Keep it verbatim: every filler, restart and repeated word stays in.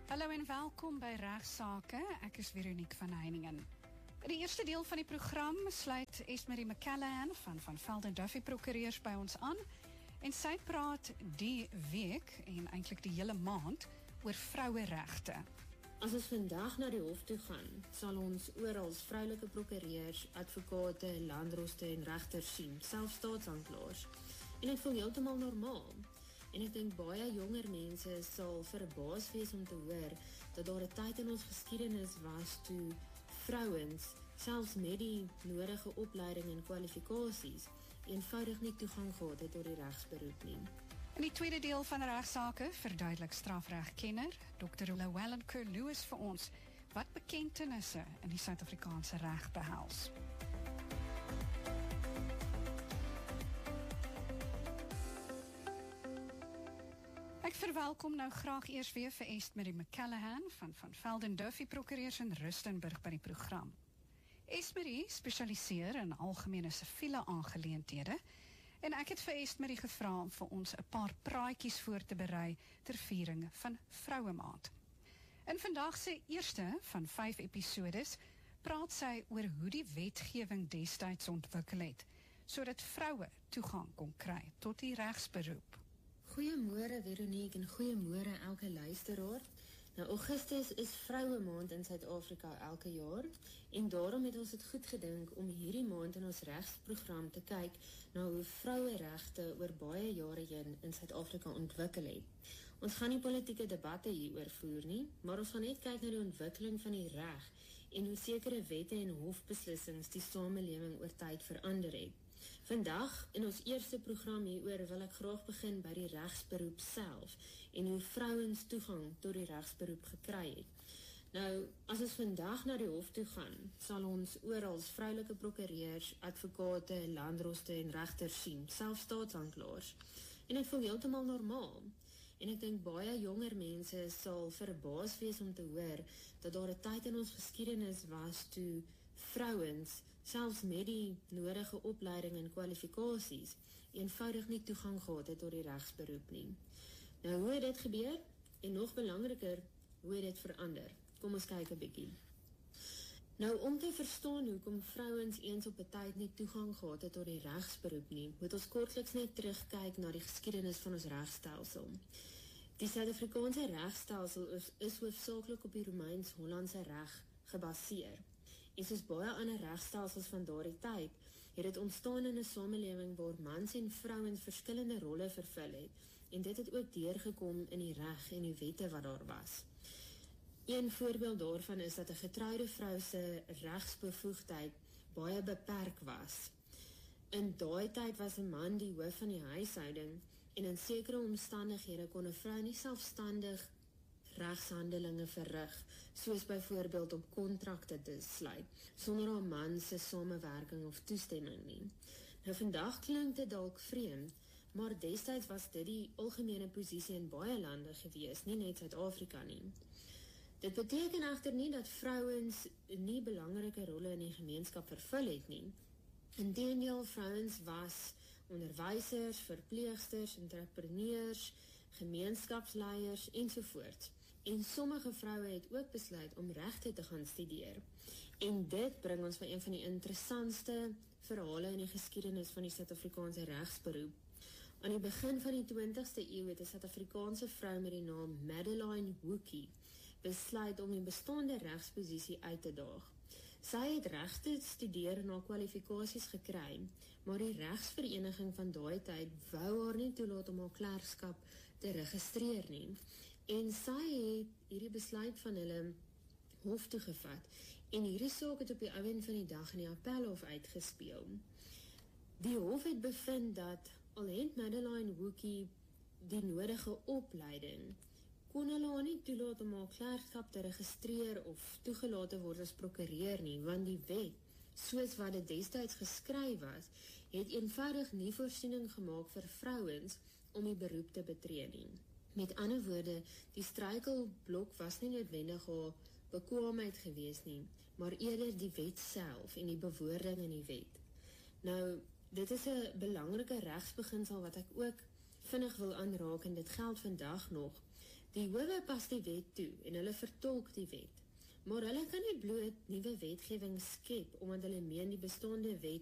Hallo en welkom by Regsake. Ek is Veronique van Heiningen. In die eerste deel van die program sluit Esmerie McCallaghan van Van Velden Duffy Prokureurs by ons aan en sy praat die week en eintlik die hele maand oor vroueregte. As ons vandag na die hof toe gaan, sal ons oral vroulike prokureurs, advokate, landdroste en regters sien, selfs staatsanklaers. En dit voel heeltemal normaal. En ek dink baie jonger mense sal verbaas wees om te hoor dat daar 'n tyd in ons geskiedenis was toe vrouens, selfs met die nodige opleiding en kwalifikasies, eenvoudig nie toegang gehad het tot die regsberoep nie. In die tweede deel van Regsake verduidelik strafregkenner dokter Llewellyn Kerr-Lewis vir ons wat bekentenisse in die Suid-Afrikaanse reg behels. Ek verwelkom nou graag eers weer vir Esmerie McCallaghan van Van Velden Duffy Prokureurs in Rustenburg by die program. Esmerie spesialiseer in algemene siviele aangeleenthede en ek het vir Esmerie gevra om vir ons 'n paar praatjies voor te berei ter viering van Vrouemaand. In vandag se eerste van vyf episodes praat sy oor hoe die wetgewing destyds ontwikkel het, sodat vroue toegang kon kry tot die regsberoep. Goeiemôre Veronique en goeiemôre elke luisteraar. Nou Augustus is Vrouemaand in Suid-Afrika elke jaar en daarom het ons dit goed gedink om hierdie maand in ons regsprogram te kyk na hoe vroueregte oor baie jare heen in Suid-Afrika ontwikkel het. Ons gaan nie politieke debatte hieroor voer nie, maar ons gaan net kyk na die ontwikkeling van die reg en hoe sekere wette en hofbeslissings die samelewing oor tyd verander het. Vandag, in ons eerste program hieroor, wil ek graag begin by die regsberoep self en hoe vrouens toegang tot die regsberoep gekry het. Nou, as ons vandag na die hof toe gaan, sal ons oral vroulike prokureurs, advokate, landdroste en regters sien, selfs staatsanklaers. En dit voel heeltemal normaal. En ek dink baie jonger mense sal verbaas wees om te hoor dat daar 'n tyd in ons geskiedenis was toe vrouens, selfs met die nodige opleiding en kwalifikasies, eenvoudig nie toegang gehad het tot die regsberoep nie. Nou, hoe het dit gebeur? En nog belangriker, hoe het dit verander? Kom ons kyk 'n bietjie. Nou, om te verstaan hoekom vrouens eens op 'n tyd nie toegang gehad het tot die regsberoep nie, moet ons kortliks net terugkyk na die geskiedenis van ons regstelsel. Die Suid-Afrikaanse regstelsel is, is hoofsaaklik op die Romeins-Hollandse reg gebaseer. En soos baie ander regstelsels van daardie tyd, het dit ontstaan in 'n samelewing waar mans en vrouens verskillende rolle vervul het, en dit het ook deurgekom in die reg en die wette wat daar was. Een voorbeeld daarvan is dat 'n getroude vrou se regsbevoegdheid baie beperk was. In daai tyd was 'n man die hoof van die huishouding, en in sekere omstandighede kon 'n vrou nie selfstandig regshandelinge verrig, soos byvoorbeeld om kontrakte te sluit, sonder haar man se samewerking of toestemming nie. Nou vandag klink dit dalk vreemd, maar destyds was dit die algemene posisie in baie lande gewees, nie net Suid-Afrika nie. Dit beteken egter nie dat vrouens nie belangrike rolle in die gemeenskap vervul het nie. Inteendeel, vrouens was onderwysers, verpleegsters, entrepreneurs, gemeenskapsleiers ensovoorts. En sommige vroue het ook besluit om regte te gaan studeer. En dit bring ons by een van die interessantste verhale in die geskiedenis van die Suid-Afrikaanse regsberoep. Aan die begin van die twintigste eeu het 'n Suid-Afrikaanse vrou met die naam Madeline Wookey besluit om die bestaande regsposisie uit te daag. Sy het regte studeer en haar kwalifikasies gekry, maar die regsvereniging van daai tyd wou haar nie toelaat om haar klerkskap te registreer nie. En sy het hierdie besluit van hulle hof toegevat, en hierdie saak het op die einde van die dag in die appelhof uitgespeel. Die hof het bevind dat, al het Madeline Wookey die nodige opleiding, kon hulle haar nie toelaat om haar klerkskap te registreer of toegelaat te word as prokureur nie, want die wet, soos wat dit destyds geskryf was, het eenvoudig nie voorsiening gemaak vir vrouens om die beroep te betree nie. Met ander woorde, die struikelblok was nie noodwendig haar bekwaamheid gewees nie, maar eerder die wet self en die bewoording in die wet. Nou, dit is 'n belangrike regsbeginsel wat ek ook vinnig wil aanraak, en dit geld vandag nog, Die howe pas die wet toe en hulle vertolk die wet. Maar hulle kan nie bloot nuwe wetgewing skep, omdat hulle meen die bestaande wet